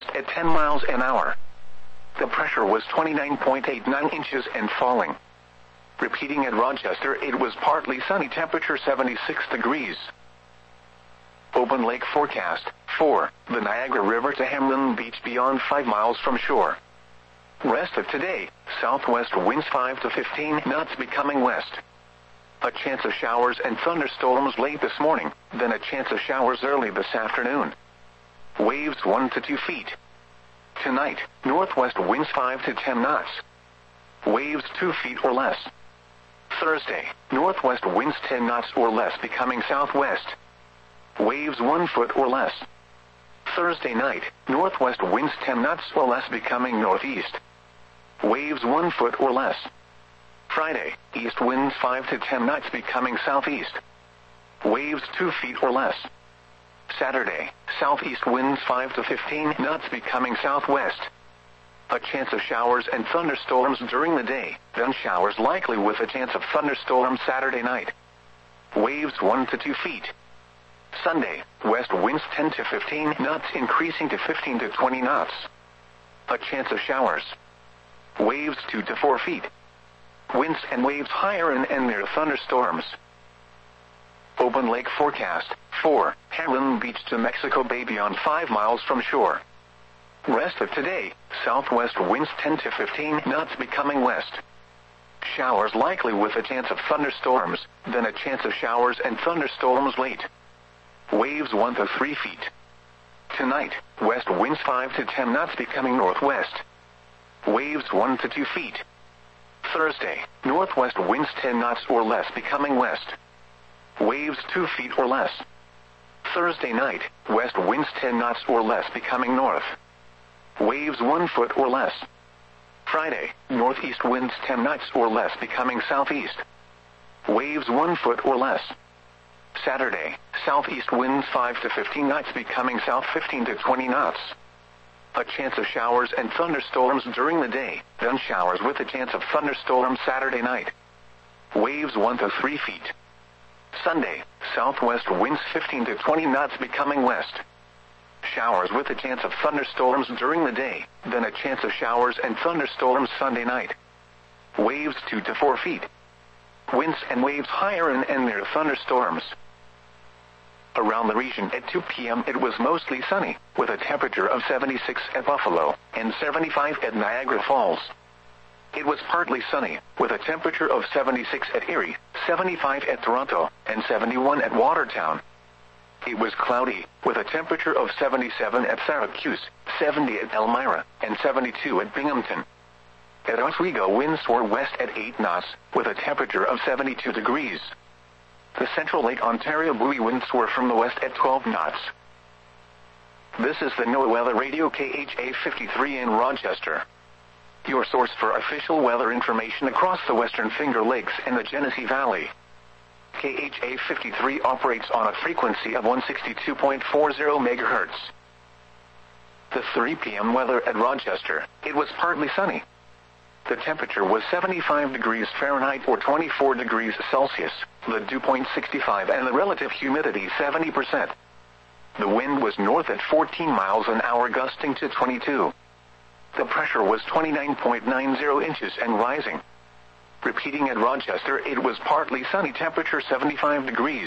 at 10 miles an hour. The pressure was 29.89 inches and falling. Repeating at Rochester, it was partly sunny, temperature 76 degrees. Open lake forecast. 4. The Niagara River to Hamlin Beach beyond 5 miles from shore. Rest of today, southwest winds 5 to 15 knots becoming west. A chance of showers and thunderstorms late this morning, then a chance of showers early this afternoon. Waves 1 to 2 feet. Tonight, northwest winds 5 to 10 knots. Waves 2 feet or less. Thursday, northwest winds 10 knots or less becoming southwest. Waves 1 foot or less. Thursday night, northwest winds 10 knots or less becoming northeast. Waves 1 foot or less. Friday, east winds 5 to 10 knots becoming southeast. Waves 2 feet or less. Saturday, southeast winds 5 to 15 knots becoming southwest. A chance of showers and thunderstorms during the day, then showers likely with a chance of thunderstorms Saturday night. Waves 1 to 2 feet. Sunday, west winds 10 to 15 knots increasing to 15 to 20 knots. A chance of showers. Waves 2 to 4 feet. Winds and waves higher and near thunderstorms. Open lake forecast. 4. Hamlin Beach to Mexico Bay beyond 5 miles from shore. Rest of today, southwest winds 10 to 15 knots becoming west. Showers likely with a chance of thunderstorms, then a chance of showers and thunderstorms late. Waves 1 to 3 feet. Tonight, west winds 5 to 10 knots becoming northwest. Waves 1 to 2 feet. Thursday, northwest winds 10 knots or less becoming west. Waves 2 feet or less. Thursday night, west winds 10 knots or less becoming north. Waves 1 foot or less. Friday, northeast winds 10 knots or less becoming southeast. Waves 1 foot or less. Saturday, southeast winds 5 to 15 knots becoming south 15 to 20 knots. A chance of showers and thunderstorms during the day, then showers with a chance of thunderstorms Saturday night. Waves 1 to 3 feet. Sunday, southwest winds 15 to 20 knots becoming west. Showers with a chance of thunderstorms during the day, then a chance of showers and thunderstorms Sunday night. Waves 2 to 4 feet. Winds and waves higher and near thunderstorms. Around the region at 2 p.m. it was mostly sunny, with a temperature of 76 at Buffalo and 75 at Niagara Falls. It was partly sunny, with a temperature of 76 at Erie, 75 at Toronto, and 71 at Watertown. It was cloudy, with a temperature of 77 at Syracuse, 70 at Elmira, and 72 at Binghamton. At Oswego, winds were west at 8 knots, with a temperature of 72 degrees. The Central Lake Ontario buoy winds were from the west at 12 knots. This is the NOAA Weather Radio KHA 53 in Rochester, your source for official weather information across the Western Finger Lakes and the Genesee Valley. KHA 53 operates on a frequency of 162.40 MHz. The 3 p.m. weather at Rochester, it was partly sunny. The temperature was 75 degrees Fahrenheit or 24 degrees Celsius, the dew point 65 and the relative humidity 70%. The wind was north at 14 miles an hour gusting to 22. The pressure was 29.90 inches and rising. Repeating at Rochester, it was partly sunny, temperature 75 degrees.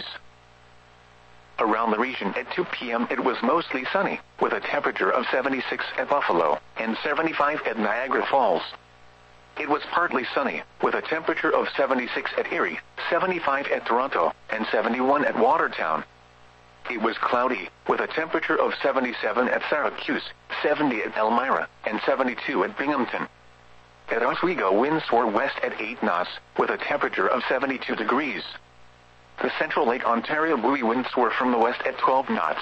Around the region at 2 p.m. it was mostly sunny, with a temperature of 76 at Buffalo and 75 at Niagara Falls. It was partly sunny, with a temperature of 76 at Erie, 75 at Toronto, and 71 at Watertown. It was cloudy, with a temperature of 77 at Syracuse, 70 at Elmira, and 72 at Binghamton. At Oswego, winds were west at 8 knots, with a temperature of 72 degrees. The Central Lake Ontario buoy winds were from the west at 12 knots.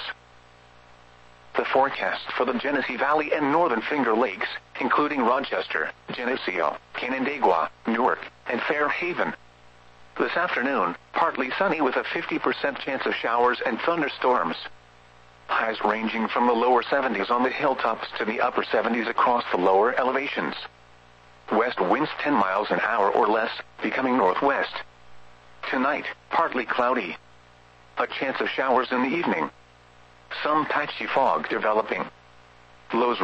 The forecast for the Genesee Valley and Northern Finger Lakes, including Rochester, Geneseo, Canandaigua, Newark, and Fairhaven. This afternoon, partly sunny with a 50% chance of showers and thunderstorms. Highs ranging from the lower 70s on the hilltops to the upper 70s across the lower elevations. West winds 10 miles an hour or less, becoming northwest. Tonight, partly cloudy. A chance of showers in the evening. Some patchy fog developing. Lows